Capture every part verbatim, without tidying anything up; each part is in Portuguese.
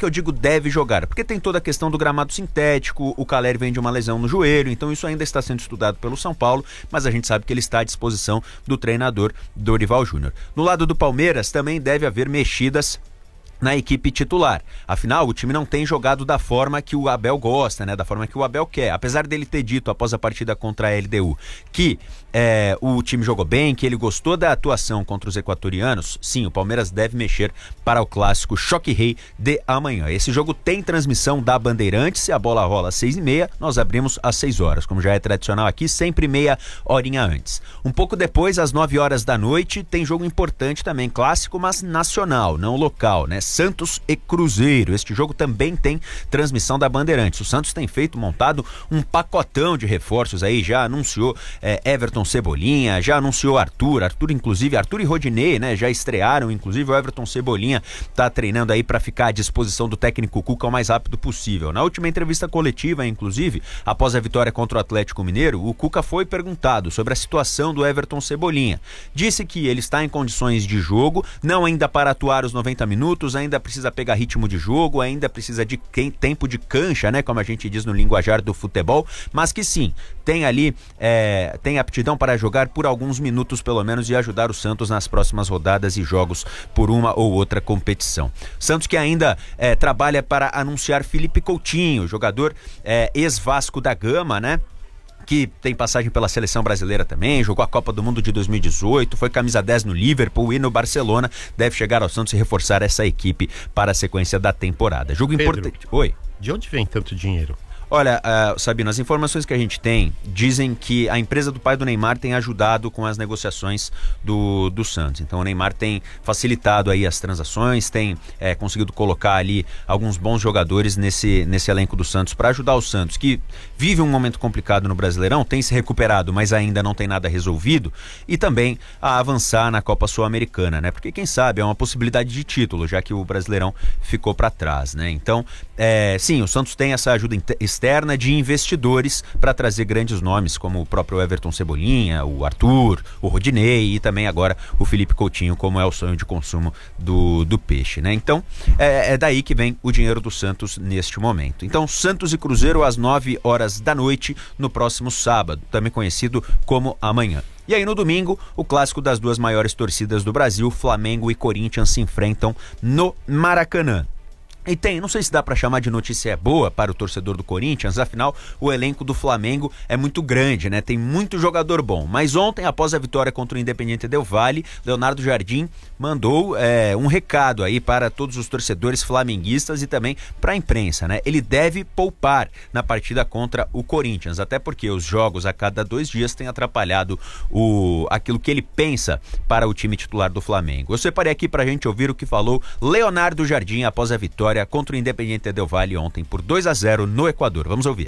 que eu digo deve jogar? Porque tem toda a questão do gramado sintético, o Caleri vem de uma lesão no joelho, então isso ainda está sendo estudado pelo São Paulo, mas a gente sabe que ele está à disposição do treinador Dorival Júnior. No lado do Palmeiras também deve haver mexidas na equipe titular. Afinal, o time não tem jogado da forma que o Abel gosta, né? Da forma que o Abel quer. Apesar dele ter dito após a partida contra a L D U que é, o time jogou bem, que ele gostou da atuação contra os equatorianos, sim, o Palmeiras deve mexer para o clássico Choque Rei de amanhã. Esse jogo tem transmissão da Bandeirantes, se a bola rola às seis e meia, nós abrimos às seis horas, como já é tradicional aqui, sempre meia horinha antes. Um pouco depois, às nove horas da noite, tem jogo importante também, clássico, mas nacional, não local, né? Santos e Cruzeiro. Este jogo também tem transmissão da Bandeirantes. O Santos tem feito, montado um pacotão de reforços aí, já anunciou é, Everton Cebolinha, já anunciou Arthur, Arthur inclusive, Arthur e Rodinei, né, já estrearam, inclusive o Everton Cebolinha tá treinando aí para ficar à disposição do técnico Cuca o mais rápido possível. Na última entrevista coletiva, inclusive, após a vitória contra o Atlético Mineiro, o Cuca foi perguntado sobre a situação do Everton Cebolinha. Disse que ele está em condições de jogo, não ainda para atuar os noventa minutos, ainda precisa pegar ritmo de jogo, ainda precisa de tempo de cancha, né, como a gente diz no linguajar do futebol, mas que sim, tem ali, é, tem aptidão para jogar por alguns minutos pelo menos e ajudar o Santos nas próximas rodadas e jogos por uma ou outra competição. Santos que ainda é, trabalha para anunciar Felipe Coutinho, jogador é, ex-Vasco da Gama, né? Que tem passagem pela seleção brasileira também, jogou a Copa do Mundo de dois mil e dezoito, foi camisa dez no Liverpool e no Barcelona, deve chegar ao Santos e reforçar essa equipe para a sequência da temporada. Jogo Pedro, importante. Oi. De onde vem tanto dinheiro? Olha, uh, Sabino, as informações que a gente tem dizem que a empresa do pai do Neymar tem ajudado com as negociações do, do Santos. Então o Neymar tem facilitado aí as transações, tem é, conseguido colocar ali alguns bons jogadores nesse, nesse elenco do Santos para ajudar o Santos, que vive um momento complicado no Brasileirão, tem se recuperado, mas ainda não tem nada resolvido, e também a avançar na Copa Sul-Americana, né? Porque quem sabe é uma possibilidade de título, já que o Brasileirão ficou para trás, né? Então, é, sim, o Santos tem essa ajuda externa de investidores para trazer grandes nomes como o próprio Everton Cebolinha, o Arthur, o Rodinei e também agora o Felipe Coutinho, como é o sonho de consumo do, do peixe, né? Então é, é daí que vem o dinheiro do Santos neste momento. Então Santos e Cruzeiro às nove horas da noite no próximo sábado, também conhecido como amanhã. E aí no domingo, o clássico das duas maiores torcidas do Brasil, Flamengo e Corinthians, se enfrentam no Maracanã. E tem, não sei se dá pra chamar de notícia boa para o torcedor do Corinthians, afinal o elenco do Flamengo é muito grande, né? Tem muito jogador bom, mas ontem, após a vitória contra o Independiente Del Valle, Leonardo Jardim mandou é, um recado aí para todos os torcedores flamenguistas e também para a imprensa, né? Ele deve poupar na partida contra o Corinthians, até porque os jogos a cada dois dias têm atrapalhado o, aquilo que ele pensa para o time titular do Flamengo. Eu separei aqui pra gente ouvir o que falou Leonardo Jardim após a vitória contra o Independiente Del Valle ontem por dois a zero no Equador. Vamos ouvir.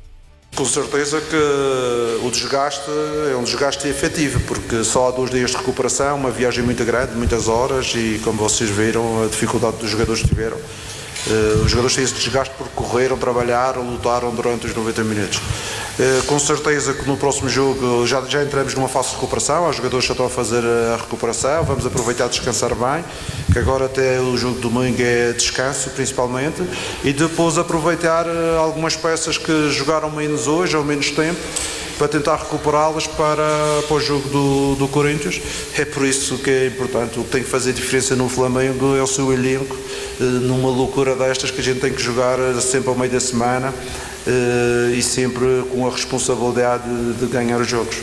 Com certeza que o desgaste é um desgaste efetivo, porque só há dois dias de recuperação, uma viagem muito grande, muitas horas, e como vocês viram, a dificuldade dos jogadores tiveram. Uh, os jogadores têm esse desgaste porque correram, trabalharam, lutaram durante os noventa minutos. Uh, com certeza que no próximo jogo já, já entramos numa fase de recuperação, os jogadores já estão a fazer a recuperação, vamos aproveitar de descansar bem, que agora até o jogo de domingo é descanso principalmente, e depois aproveitar uh, algumas peças que jogaram menos hoje ou menos tempo, para tentar recuperá-las para, para o jogo do, do Corinthians. É por isso que é importante. O que tem que fazer diferença no Flamengo é o seu elenco, numa loucura destas que a gente tem que jogar sempre ao meio da semana e sempre com a responsabilidade de ganhar os jogos.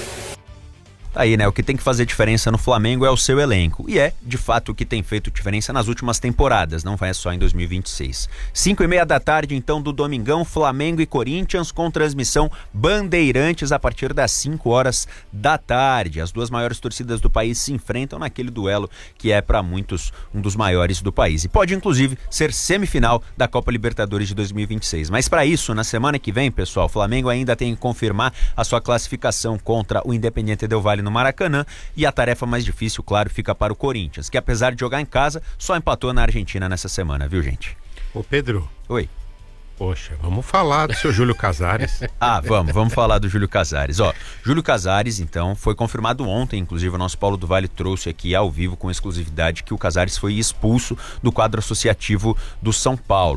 Aí, né, o que tem que fazer diferença no Flamengo é o seu elenco, e é, de fato, o que tem feito diferença nas últimas temporadas, não vai só em dois mil e vinte e seis. Cinco e meia da tarde, então, do domingão, Flamengo e Corinthians, com transmissão Bandeirantes a partir das cinco horas da tarde. As duas maiores torcidas do país se enfrentam naquele duelo que é, para muitos, um dos maiores do país, e pode, inclusive, ser semifinal da Copa Libertadores de dois mil e vinte e seis. Mas para isso, na semana que vem, pessoal, o Flamengo ainda tem que confirmar a sua classificação contra o Independiente Del Valle no Maracanã, e a tarefa mais difícil, claro, fica para o Corinthians, que apesar de jogar em casa, só empatou na Argentina nessa semana, viu, gente? Ô Pedro. Oi. Poxa, vamos falar do seu Júlio Casares. Ah, vamos, vamos falar do Júlio Casares. Ó, Júlio Casares, então, foi confirmado ontem, inclusive o nosso Paulo do Vale trouxe aqui ao vivo com exclusividade que o Casares foi expulso do quadro associativo do São Paulo.